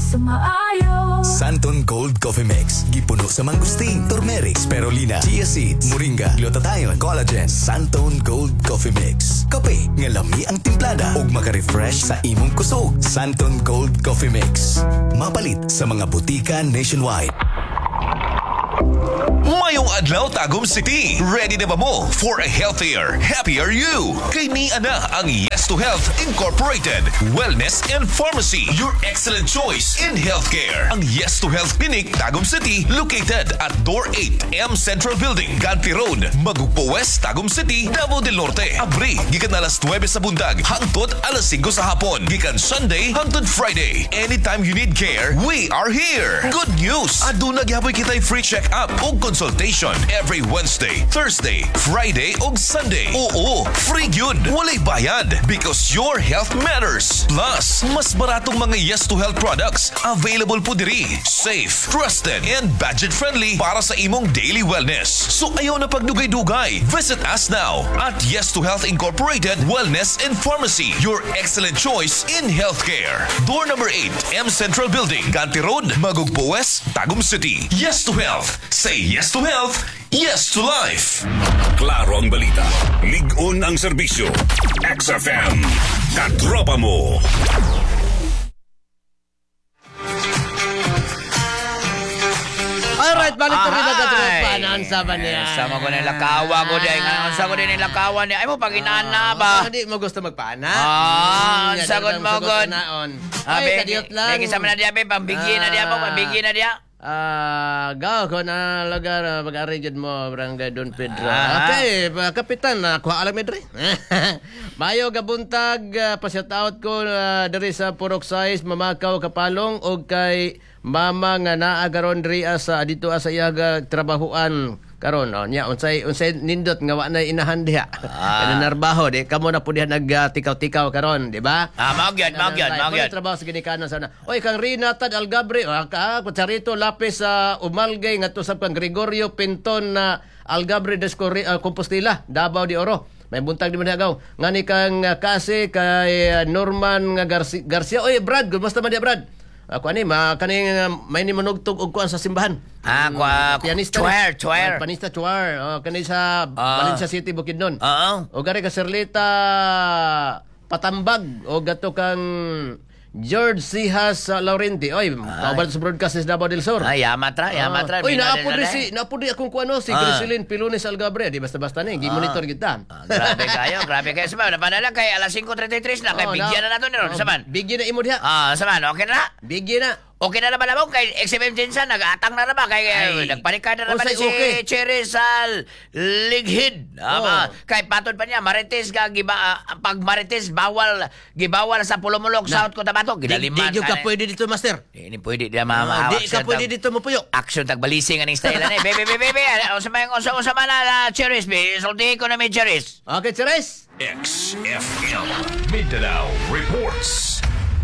sa maayo. Santon Gold Coffee Mix. Gipuno sa mangustin, turmeric, spirulina, chia seeds, moringa, glutathione, collagen. Santon Gold Coffee Mix. Kape nga lami ang timplada ug maka-refresh sa imong kusog. Santon Gold Coffee Mix. Mapalit sa mga butika nationwide. Mayong adlaw Tagum City. Ready na ba mo for a healthier, happier you? Kay ni ana ang Yes to Health Incorporated Wellness and Pharmacy, your excellent choice in healthcare. Ang Yes to Health Clinic Tagum City located at Door 8 M Central Building, Ganti Road, Magugpo West, Tagum City, Davao del Norte. Abri gikan alas 9 sa bundag hangtod alas 5 sa hapon. Gikan Sunday hangtod Friday. Anytime you need care, we are here. Good news, aduna gyapon kitay free check-up o consultation every Wednesday, Thursday, Friday ug Sunday. Oo, free gyud, walay bayad because your health matters. Plus, mas baratong mga Yes to Health products available po diri. Safe, trusted, and budget-friendly para sa imong daily wellness. So ayaw na pagdugay-dugay. Visit us now at Yes to Health Incorporated Wellness and Pharmacy, your excellent choice in healthcare. Door number 8, M Central Building, Ganti Road, Magugpo West, Tagum City. Yes to Health. Say yes to health, yes to life. Klaro ang balita. Ligon ang serbisyo. XFM. Katropa mo. Alright, balik kami na katropa. Naansa ba niya? Sama ko na lakawa ko dahil naansa ko din lakawa niya. Ay mo, paginana ba? Hindi mo gusto magpaana? Sagot mo, God. Ay, kadiyot lang. Bigyan sa mga na diya, pambigyan na diya po, pambigyan na diya. Gaw ko na lugar mag-ari dyan mo, Barangay Don Pedro. Okay, Kapitan, kuha alam medre. Mayo gabuntag, pa-shout out ko dari sa Purok Size, Mamakaw, Kapalong, o kay Mama nga naagaron diri sa dito sa iyaga trabahuan karon nya unsay nindot nga wa na inahan diha narbaho di kamo na pud diha nagtikaw-tikaw karon di ba mao gyud trabaho sa ginikanan sana oy kang Rina Tad Algabre Kutsarito Lapis sa Umalgay ngadto sa kang Gregorio Pinton na Algabre Compostela Davao de Oro may buntag di man agaw ngani kang kasi kay Norman Garcia oy Brad basta man dia Brad ako ani kaning may ni manugtog og kuan sa simbahan. Pianista Chuer. Pianista Chuer. Kani sa Valencia City Bukidnon. O gari ka Serlita Patambag o gato kang George Sihas Laurenti. Oy, kaubal sa broadcast sa Davao del Sur. Yamatra. Oy, naapod ako kuano si Griselin Pilones Algabre. Di basta-basta ni, gi-monitor kita. Grabe kayo. Saman, napanala kay alas 5:33 na kay bigyan na nato ni Ron. Saman. Bigyan na imo diha. Saman, okay na? Bigyan na. Okay na naman kay XFM Jensen, nag-atang na naman kay nagpanikad na naman si Cherry Sal Lighid. Kay patod pa niya Marites pag Marites gibawal sa Pulumulok South Cotabato. Gidaliman. Di ka pwede dito, master. Hindi pwede di mama. Di ka pwede dito mo puyo. Action tagbalising aning style na baby. Unsa man na Cherries be. Sultihin ko na may Cherries. Okay, Cherries. XFM Mindanao Reports.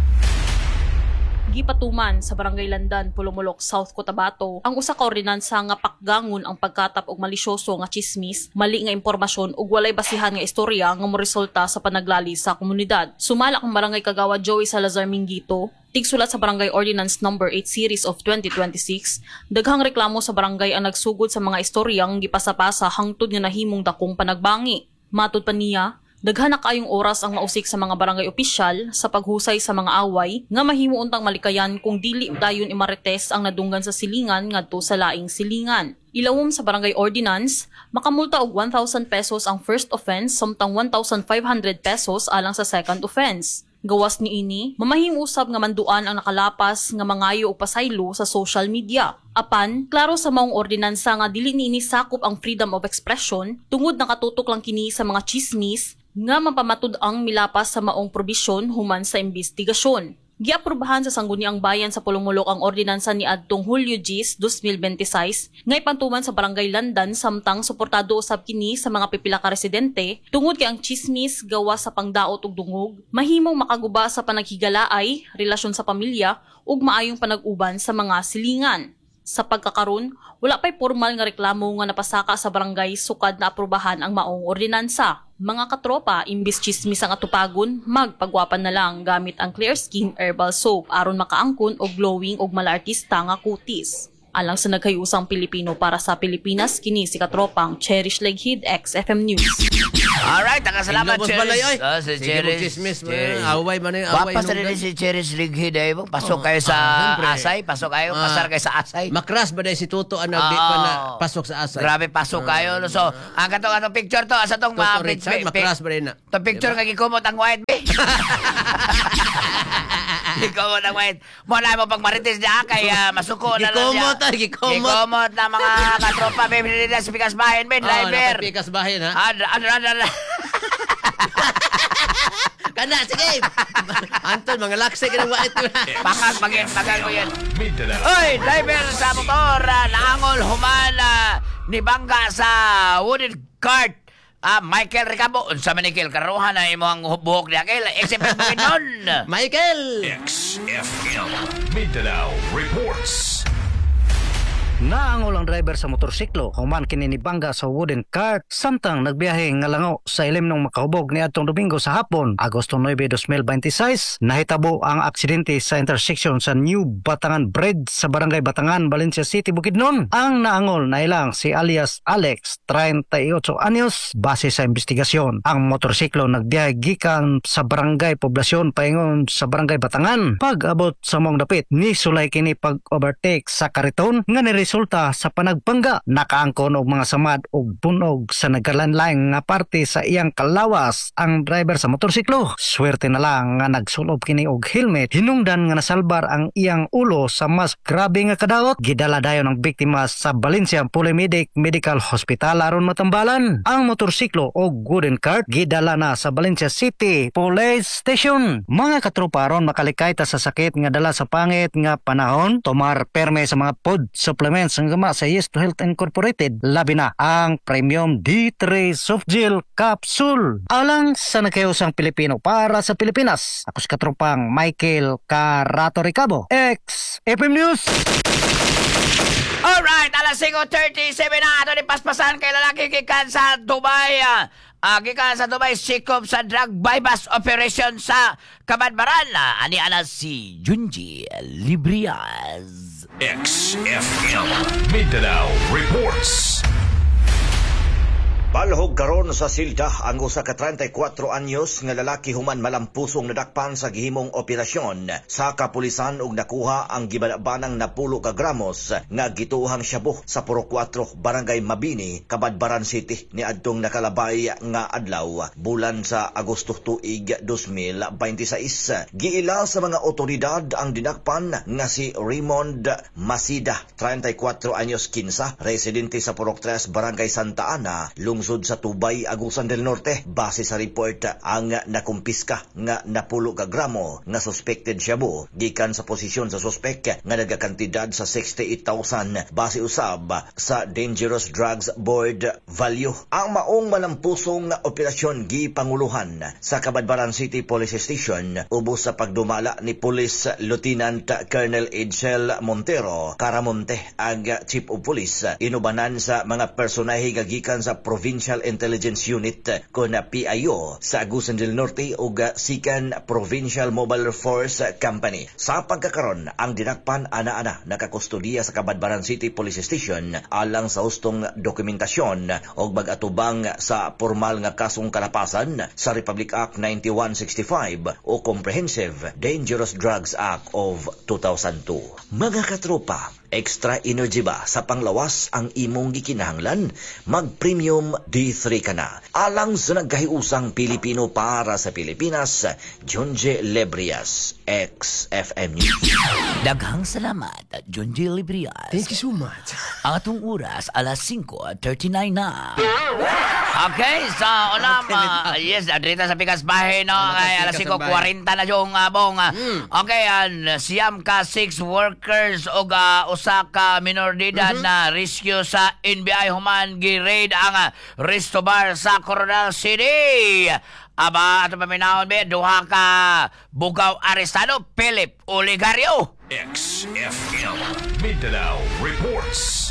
Gipatuman sa Barangay Landan, Pulumulok, South Cotabato, ang usa ka ordinansa nga pakgangon ang pagkatap og malisyoso nga chismis, mali nga impormasyon ug walay basihan nga istorya nga moresulta sa panaglali sa komunidad. Sumala ang Barangay Kagawad Joey Salazar Minguito, tigsulat sa Barangay Ordinance No. 8 Series of 2026, daghang reklamo sa barangay ang nagsugod sa mga istoryang gipasapasa hangtod nga nahimong dakong panagbangi. Matud pa niya, daghan na kaayong oras ang mausik sa mga barangay opisyal sa paghusay sa mga away nga mahimo untang malikayan kung dili dayon imarites ang nadunggan sa silingan ngadto sa laing silingan. Ilawom sa barangay ordinance, makamulta og 1,000 pesos ang first offense samtang 1,500 pesos alang sa second offense. Gawas ni ini, mamahing usab nga manduan ang nakalapas nga mangayo o pasaylo sa social media. Apan, klaro sa maong ordinansa nga dili niini sakop ang freedom of expression tungod nakatutok lang kini sa mga chismis nga mapamatud ang milapas sa maong probisyon human sa investigasyon. Giaprubahan sa Sangguniang Bayan sa Pulumulok ang ordinansa ni adtong Hulyo 10, 2026 nga ipantuman sa Barangay Landan samtang suportado usab kini sa mga pipila ka residente tungod kay ang chismis gawa sa pangdaot ug dungog mahimong makaguba sa panaghigalaay, relasyon sa pamilya ug maayong panag-uban sa mga silingan. Sa pagkakaroon, wala pa'y formal nga reklamo nga napasaka sa barangay sukad na aprubahan ang maong ordinansa. Mga katropa, imbis chismis ang atupagon, magpagwapan na lang gamit ang Clear Skin Herbal Soap aron makaangkon og glowing og malartista nga kutis. Alang sa naghayusang Pilipino para sa Pilipinas, kini si katropang Cherish Leghid, XFM News. Alright, nakasalamat, Inabos balay, oy. Si Sige, mag-chismis, away man yung away. Wapas rin si Cherish Leghid, eh. Pasok kayo sa siyempre. Asay, pasok kayo, pasar kayo sa Asay. Makras ba dahil si Tuto ang nagdi pa na pasok sa asay? Grabe, pasok kayo. No? So, ang katong picture to, asa tong Tuto Richard, makras ba rin na? Itong picture nga gikumot ang white, be. Gikumot ang white. Muna mo pag marites niya, kay masuko na lang siya. Gikumot na mga katropa, be. Binili sa Pikas Bahin, be. Liver. Pikas Bahin, ha? Ano. Kana, sige! Anton, mga laksay ka ng white. Pakag ko yan. Mindanao. Oy, driver sa motor, naangol, humana, ni bangga sa wooden cart. Michael Ricabo, unsa man ni Kel karuhan na imo ang buhok niya Kel, except mo nun. Michael! XFM Mindanao Reports. Naangol ang driver sa motorsiklo human kini ni bangga sa wooden cart samtang nagbiyahe nga langaw sa ilim ng makahubog ni adtong Domingo sa hapon, Agosto 9, 2026. Nahitabo ang aksidente sa intersection sa New Batangan Bridge sa Barangay Batangan, Valencia City, Bukidnon. Ang naangol na ilang si alias Alex, 38 anyos. Base sa investigasyon, ang motorsiklo nagbiyahe gikan sa Barangay Poblasyon paingon sa Barangay Batangan. Pag-abot sa mong dapit, ni sulay kini pag-overtake sa kariton nga resulta sa panagpangga. Nakaangkon og mga samad og bunog sa nagalanlaing nga parte sa iyang kalawas ang driver sa motorsiklo. Swerte na lang nga nagsulob kini og helmet, hinungdan nga nasalbar ang iyang ulo sa mas grabe nga kadaot. Gidala dayon ang biktima sa Valencia Polymedic Medical Hospital aron matambalan. Ang motorsiklo og wooden cart gidala na sa Valencia City Police Station. Mga katropa, aron makalikay ta sa sakit nga dala sa pangit nga panahon, tomar perme sa mga food supplements ang gama sa Yes to Health Incorporated, labi na ang Premium D3 Soft Gel Capsule. Alang sa nagkayusang Pilipino para sa Pilipinas, ako si katropang Michael Carato Ricabo, XFM News. Alright, alas 5:37 na ato ni paspasan kay lalaki gikan sa Dubai. Gikan sa Dubai, sikop sa drug bypass operation sa Kabadbaran. Ani alas si Junji Librias. XFM Mindanao Reports. Palhog karon sa silda ang usa ka 34 anyos nga lalaki human malampusong nadakpan sa gihimong operasyon sa kapulisan ug nakuha ang gibanabanang na 10 ka gramos nga gituohang shabu sa Puro 4 Barangay Mabini, Kabadbaran City ni adtong nakalabay nga adlaw bulan sa Agosto tuig 2026. Giila sa mga otoridad ang dinakpan nga si Raymond Masida, 34 anyos kinsa, residente sa Puro 3 Barangay Santa Ana, lungsod sa Tubay, Agusan del Norte. Base sa report, ang nakumpiska nga na 10 ka gramo nga suspected shabu gikan sa posisyon sa suspek nga nagakantidad sa 68,000 base usab sa Dangerous Drugs Board value. Ang maong malampusong na operasyon gipanguluhan sa Kabadbaran City Police Station ubos sa pagdumala ni Police Lieutenant Colonel Edsel Montero Caramonte, ang Chief of Police, inubanan sa mga personahe nga gikan sa Provincial Intelligence Unit kon PIO sa Agusan del Norte ug Sikan Provincial Mobile Force Company. Sa pagkakaron, ang dinakpan ana-ana nakakustodiya sa Kabadbaran City Police Station alang sa hustong dokumentasyon ug mag-atubang sa formal nga kasong kalapasan sa Republic Act 9165 o Comprehensive Dangerous Drugs Act of 2002. Mga katropa, extra energy ba sa panglawas ang imong gikinahanglan? Mag-Premium D3 ka na. Alang sa nagkahiusang Pilipino para sa Pilipinas, Junji Librias, XFM News. Daghang salamat, Junji Librias. Thank you so much. Ang atong oras, alas 5:39 na. Okay, so unang, yes, dito sa Pikas Bahay, no? Ay, alas 5:40 na yung bong. Okay, siyam ka 6 workers o usa ka minor de edad na rescue sa NBI human gi-raid ang Resto Bar sa Coronel City. Aba, ato paminahon be, duha ka bugaw arestado, Philip Olegario. XFM Mindanao Reports.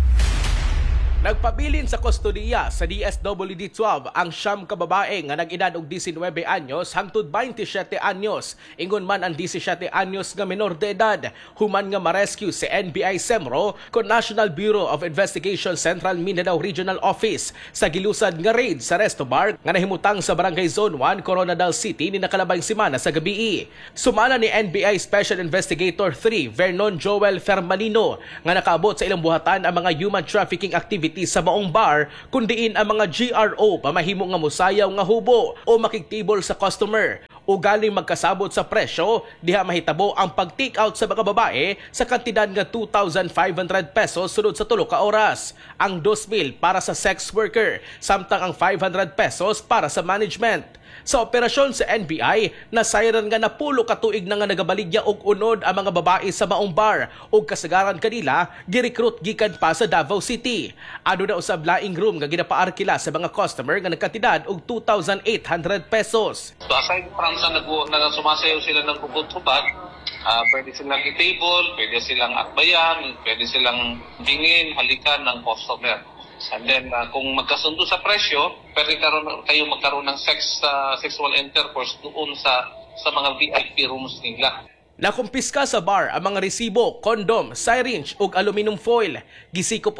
Nagpabilin sa kustodiya sa DSWD-12 ang siyam ka babae nga nag-edad og 19 anyos hangtod 27 anyos. Ingon man ang 17 anyos nga menor de edad human nga ma-rescue si NBI Semro kon National Bureau of Investigation Central Mindanao Regional Office sa gilusad nga raid sa Resto Bar nga nahimutang sa Barangay Zone 1, Coronadal City ni nakalabang semana sa gabi. Sumala ni NBI Special Investigator 3 Vernon Joel Fermanino nga nakaabot sa ilang buhatan ang mga human trafficking activity sa maong bar kundiin ang mga GRO pamahimo nga musayaw nga hubo o makigtibol sa customer. O galing magkasabot sa presyo, diha mahitabo ang pag-take out sa mga babae sa kantidad nga 2,500 pesos sunod sa 3 ka oras. Ang 2,000 para sa sex worker, samtang ang 500 pesos para sa management. Sa operasyon sa NBI, nasayran nga na pulo katuig na nga nagabaligya og unod ang mga babae sa maong bar ug kasagaran kanila girecruit gikan pa sa Davao City. Ano na usab laing room nga ginapaarkila sa mga customer nga nagkantidad og 2,800 pesos. So aside from sa sumasayaw sila ng bubot-subad, pwede silang i-table, pwede silang akbayan, pwede silang bingin, halikan ng customer. And then kung magkasundo sa presyo, pwede kayo magkaroon ng sexual intercourse doon sa mga VIP rooms nila. Nakumpiska sa bar ang mga resibo, kondom, syringe ug aluminum foil. Gisikop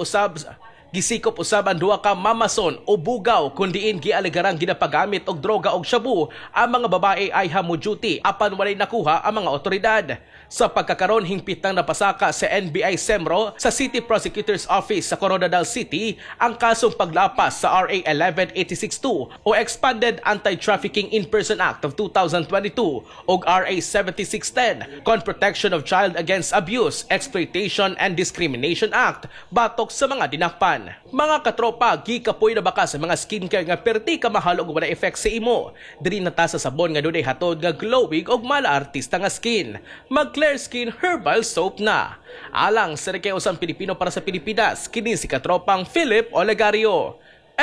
usab ang duha ka mamason o bugaw kundiin gialigarang ginapagamit og droga og shabu ang mga babae ay hamuduty apan walay nakuha ang mga otoridad. Sa pagkakaron hingpit nang napasaka sa NBI Semro sa City Prosecutor's Office sa Coronadal City ang kasong paglapas sa RA 11862 o Expanded Anti-Trafficking in Person Act of 2022 o RA 7610 Con Protection of Child Against Abuse, Exploitation and Discrimination Act batok sa mga dinakpan. Mga katropa, gikapoy na baka sa mga skincare nga perti ka mahal og wala effect sa imo. Diri na ta sa sabon nga dunay hatod nga glowing og mala artista nga skin. Clear Skin Herbal Soap na. Alang sa reke usang Pilipino para sa Pilipinas, kini si katropang Philip Olegario.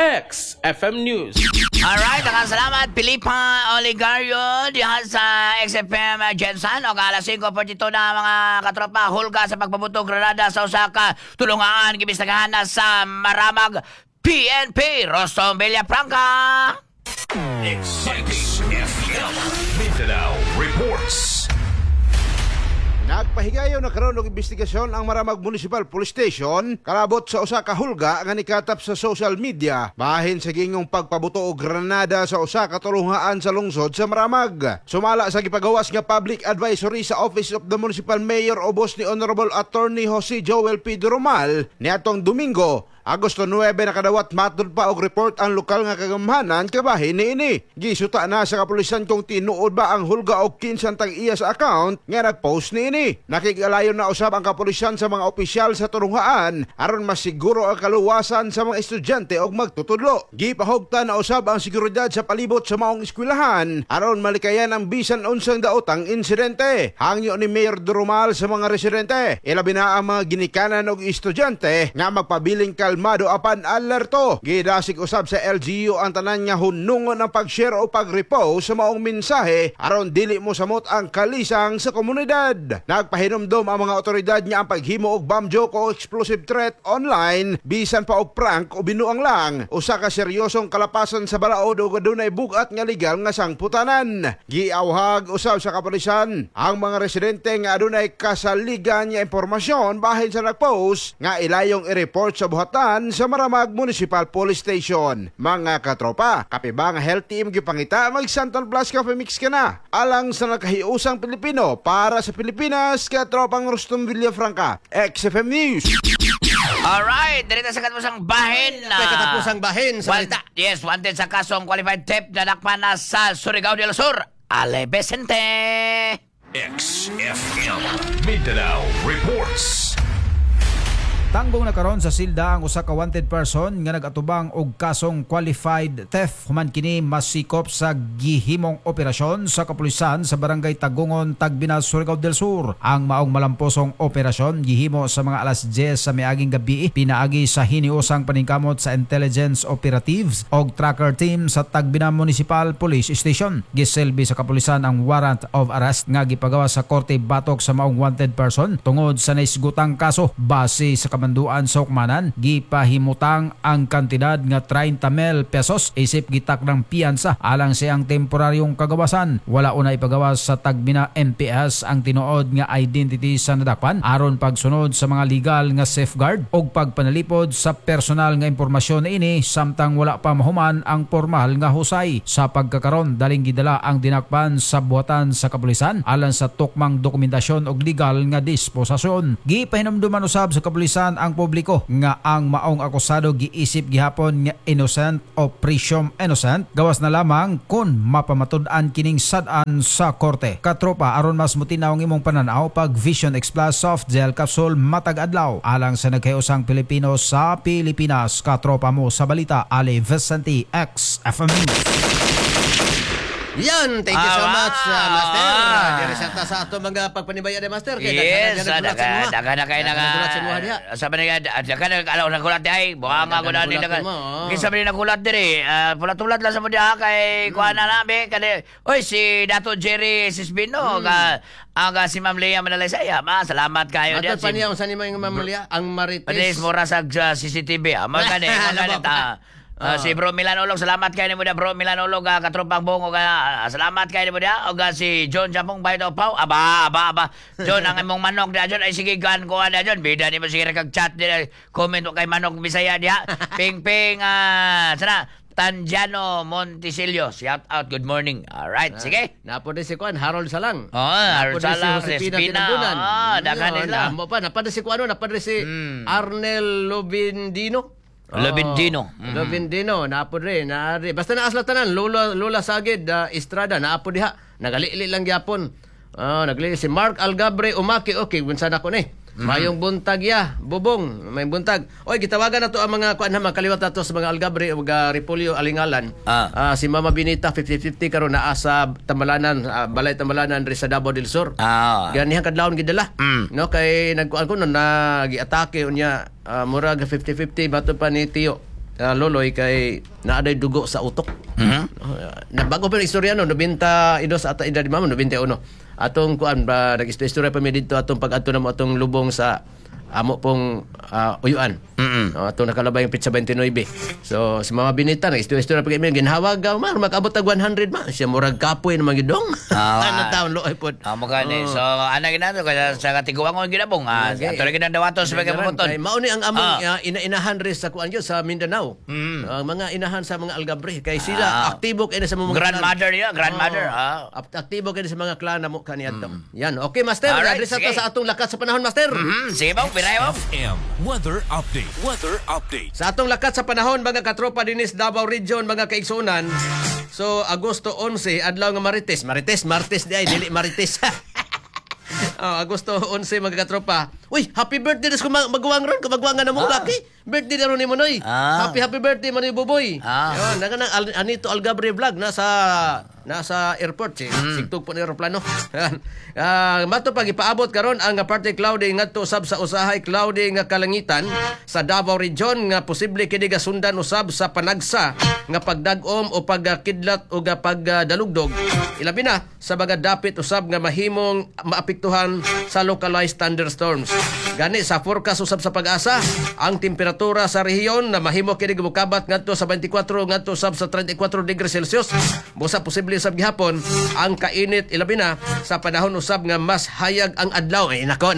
XFM News. Alright, salamat Filipa Olegario diha sa XFM Jensen o alas 5:42 na mga katropa hulga sa pagpabutog granada sa Osaka tulungan gibisagahan na sa Maramag PNP Rostom Villafranca. XFM Mindanao Reports. Nagpahigayon na karon og investigasyon ang Maramag Municipal Police Station kalabot sa usa ka hulga nga nikatap sa social media bahin sa gingong pagpabuto og granada sa usa ka tulungaan sa lungsod sa Maramag. Sumala sa gipagawas nga public advisory sa Office of the Municipal Mayor o boss ni Honorable Attorney Jose Joel P. Duromal niadtong Domingo, Agosto 9 nakadawat matud pa og report ang lokal nga kagamhanan kabahin niini. Gisuta na sa kapulisan kung tinuod ba ang hulga og kinsan tag iya sa account nga nagpost niini. Nakigalayon na usab ang kapulisan sa mga opisyal sa tulungaan aron masiguro ang kaluwasan sa mga estudyante og magtutudlo. Gipahugtan na usab ang seguridad sa palibot sa maong eskwelahan aron malikayan ang bisan unsang daotang insidente. Hangyo ni Mayor Duromal sa mga residente, ilabi na ang mga ginikanan og estudyante nga magpabiling kalmado apan alerto. Gidasig usab sa LGU ang tanan nga hunungon ang pag-share o pag-repost sa maong mensahe aron dili mo samot ang kalisang sa komunidad. Nagpahinumdom ang mga otoridad nga ang paghimo og bomb joke o explosive threat online bisan pa og prank o binuang lang usa ka seryosong kalapasan sa balaod o adunay bugat nga legal nga sangputanan. Giawhag usab sa kapulisan ang mga residente nga adunay kasaligan nga impormasyon bahin sa nagpost nga ilayong i-report sa buhatan sa Maramag Municipal Police Station. Mga katropa, kape ba nga health team gipangita mag Santon Plus Coffee Mix ka na? Alang sa nakahiusang Pilipino para sa Pilipinas, katropang Rostom Villafranca. XFM News. Alright, dito sa katapusang bahin. Katapusang bahin sa balita. Yes, wanted sa kasong qualified theft na nakpan na sa Surigao del Sur. Ale Vicente. XFM Mindanao Reports. Tanggong na karon sa silda ang usa ka wanted person nga nagatubang og kasong qualified theft human kini masikop sa gihimong operasyon sa kapulisan sa barangay Tagungon, Tagbinas, Surigao del Sur. Ang maong malamposong operasyon gihimo sa mga alas 10 sa miaging gabi pinaagi sa hiniusang paningkamot sa intelligence operatives og tracker team sa Tagbina Municipal Police Station. Giselbi sa kapulisan ang warrant of arrest nga gipagawa sa korte batok sa maong wanted person tungod sa naisgutang kaso. Base sa kamanduan sa hukmanan, gipahimutang ang kantidad nga 30,000 pesos isip gitak ng piyansa alang siyang temporaryong kagawasan. Wala una ipagawas sa Tagbina MPS ang tinuod nga identity sa nadakpan aron pagsunod sa mga legal nga safeguard og pagpanalipod sa personal nga impormasyon ini samtang wala pa mahuman ang formal nga husay. Sa pagkakaron daling gidala ang dinakpan sa buhatan sa kapulisan alang sa tukmang dokumentasyon og legal nga disposasyon. Gipahinumduman usab sa kapulisan ang publiko nga ang maong akusado giisip gihapon nga innocent o presumed innocent gawas na lamang kun mapamatud-an kining sad-an sa korte. Katropa, aron mas mutinaw ang imong pananaw pag Vision X Plus soft gel capsule matag adlaw alang sa nagkayusang Pilipino sa Pilipinas. Katropa mo sa balita, Ali Vicente X FM. Yan, thank you so much, Master. Diresata sa ato mga pagpanibaya ni Master. Yes, daga na kayo sa manigad. At daga na alaw nagulat ay. Buka nga ko na din. Kisa man nagulat din eh. Pulat-pulat lang sa mo diha kay kuha na namin. Oy, si Dato Jerry Sisbino. Aga si Ma'am Lea Manalaysaya. Salamat kayo. At pa niya, saan yung Ma'am Lea? Ang Marites. Panis mo rasag CCTV. Si Bro Milanolog, salamat kayo ni mo da Bro Milanolog, katropang bongo ka. Salamat kayo ni mo da. O si John Japong Baydo Pau. Aba. John, ang imong manok da John ay sige kan ko da John. Bida ni mo sige kag chat di comment kay manok Bisaya diha. Ping sana Tanjano Monticelio, shout out, good morning. Alright, sige. Napo si Kuan Harold Salang. Harold Salang, Respina. Dagan nila. Napada si Kuan, napada si Arnel Lobindino. Lobindino, naapod rin. Basta naaslatanan, Lola Saged, Estrada, naapod diha. Nagalili lang gyapon. Nagalili si Mark Algabre Umaki. Okay, winsan ako ni. Mayong buntag ya, bubong, may buntag. Oy, gitawagan na to ang mga kuan na kaliwat na to sa mga Algabre ug Repolyo Alingalan. Si Mama Binita 50-50 karon naa sa Tambalanan, Balay Tambalanan ri sa Davao del Sur. Ganihan kadlawon gidala. No kay nagkuan ko na giatake unya murag 50-50 bato pa ni Tio. Loloy kay naaday dugo sa utok. Nabago pa istorya no 92 ata edad mama 91. Atong kuan ba nag-istorya pa mi didto atong pag-adto namo atong lubong sa amo pong uyuan. Atong nakalabay yung pizza 29. So si Mama Binita nag-istorya pa kay ginhawag makabot tag 100 ma. Siya murag kapoy naman gidong. Ano taon loy pod. Amo gani. So ana ginato kaya sa katiguangon ginabong. Ato lagi na dawatos sa mga pumunton. Mao ni ang among inahan res sa kuan sa Mindanao. Mga inahan sa mga Algabre kay sila aktibo kay sa mga grandmother niya, grandmother. Aktibo kay sa mga clan namo kaniadto. Yan. Okay, Master. Adres ato sa atong lakat sa panahon, Master. Sige ba, pirayo. FM Weather Update. Sa atong lakat sa panahon, mga katropa dinis Davao Region, mga kaigsunan. So, Agosto 11, adlaw nga Martes di ay, dili Marites. Agosto 11, mga katropa. Uy, happy birthday des ko magwang ron, kumagwangan na mo laki. Birthday na ron ni Manoy. Happy birthday Manoy Buboy. Yun, naganang Anito Algabre vlog nasa airport sigtug po ni aeroplano. Mato pag ipaabot karon ang partly cloudy ngadto usab sa usahay cloudy nga kalangitan sa Davao Region nga posible kini gasundan usab sa panagsa nga pagdag-om o pagkidlat o pagdalugdog. Ilabi na sa mga dapit usab nga mahimong maapektuhan sa localized thunderstorms. Gani sa forecast usab sa pag-asa ang temperatura sa rehiyon na mahimo kini mukabat ngadto sa 24 ngadto usab sa 34 degrees Celsius. Busa posible usab gihapon ang kainit ilabi na sa panahon usab nga mas hayag ang adlaw. Nako.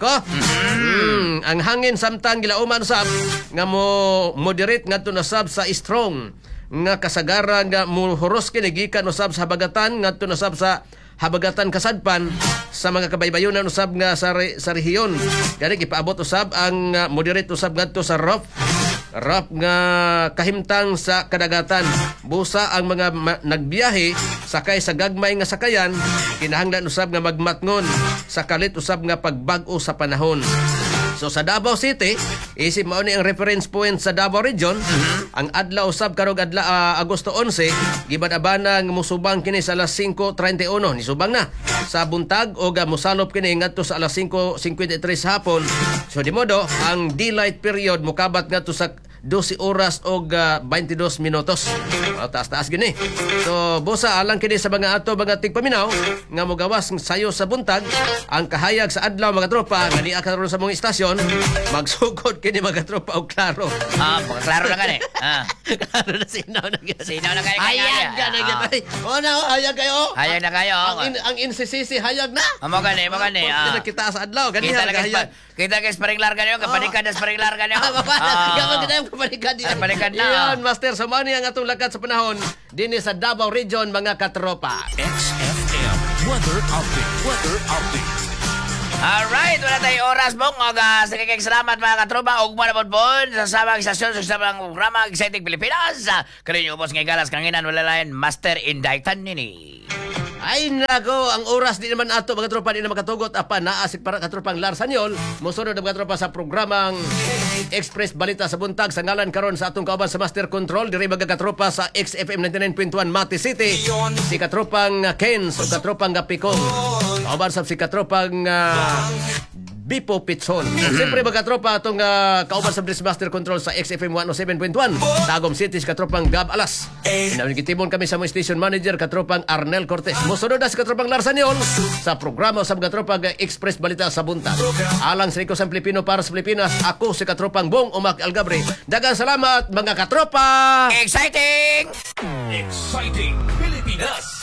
Ang hangin samtang gilauman usab nga mo moderate ngadto na usab sa strong nga kasagara nga muhuros kini gikan usab sa habagatan ngadto na usab sa habagatan kasadpan sa mga kabaybayonan usab nga sa rehiyon. Gani gipaabot usab ang moderate usab ngadto sa rough nga kahimtang sa kadagatan. Busa ang mga nagbiyahe sakay sa gagmay nga sakayan kinahanglan usab nga magmatngon sa kalit usab nga pagbag-o sa panahon. So sa Davao City, isip mao ni ang reference point sa Davao Region. Ang adlaw usab karong Agosto 11, gibad-abanang musubang kini sa alas 5:31 ni subang na sa buntag o mosalop kini ngadto sa alas 5:53 hapon. So di modo ang daylight period mukabat ngadto sa 12 oras o 22 minutos. Taas-taas gini. So, busa alang kini sa mga tigpaminaw nga mogawas ng sayo sa buntag, ang kahayag sa adlaw mga tropa nga niya karon sa mga istasyon, magsugod kini mga tropa og klaro. Mga klaro na gani. Klaro na sinaw na gani. Sinaw na kayo. Hayag ka na gani. Hayag kayo. Hayag na kayo. Ang NCCC hayag na. Mo gani. Kita sa adlaw gani. Kita kay sprinkler ganyo, kapanikan na sprinkler ganyo. Gaman kita yung kapanikan niya. Kapanikan na. Yan, Master, sumani ang atong lakad sa panahon din sa Davao Region, mga katropa. XFM Weather Update. Alright, wala tayong oras mong sa kikik salamat mga katropa ug manapod po sa samang istasyon sa samang programa Exciting Pilipinas. Kalinyo ubos ng galas kanginan wala lain Master Indaitan nini. Ay nako, ang oras di naman ato mga tropa di na makatugot apa naasik para katropang Larsanyol. Mosunod ang mga tropa sa programang Express Balita sa buntag sa ngalan karon sa atong kauban sa Master Control diri mga katropa sa XFM 99.1 Mati City. Si katropang Kens o katropang Gapikong. Kauban sa si katropang Bipo Pitson. Siyempre mga tropa itong kauban sa Master Control sa XFM 107.1 Tagum City si katropang Gab Alas. Nagitibon kami sa mga station manager katropang Arnel Cortez. Musunod na si katropang Larsanyol sa programa sa mga tropang Express Balita sa buntag. Alang sa Ricos ang Pilipino para sa Pilipinas, ako si katropang Bong Umak Algabre. Dagang salamat mga katropa! Exciting Pilipinas.